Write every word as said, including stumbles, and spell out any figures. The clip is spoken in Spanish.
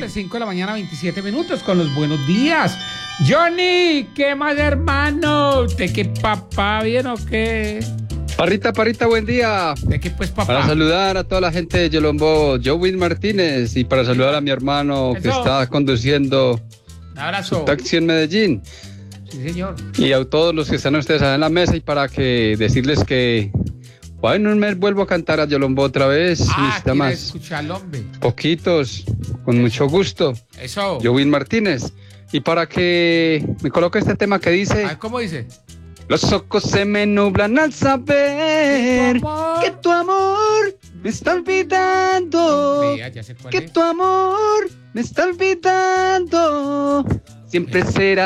tarde, cinco de la mañana, veintisiete minutos, con los buenos días. Johnny, ¿qué más, hermano? ¿De qué, papá? ¿Bien o qué? Parrita, Parrita, buen día. ¿De qué, pues, papá? Para saludar a toda la gente de Yolombo, Joe Martínez, y para saludar a mi hermano Eso. que está conduciendo Un abrazo. su taxi en Medellín. Sí, señor. Y a todos los que están ustedes allá en la mesa, y para que decirles que bueno, en un mes vuelvo a cantar a Yolombo otra vez. Ah, Mis temas escucharlo, hombre. poquitos, con mucho gusto. Eso. Joe Martínez. Y para que me coloque este tema que dice: A ver, ¿cómo dice? los ojos se me nublan al saber que tu amor me está olvidando. Vea, ya sé cuál Que es. tu amor me está olvidando. Siempre será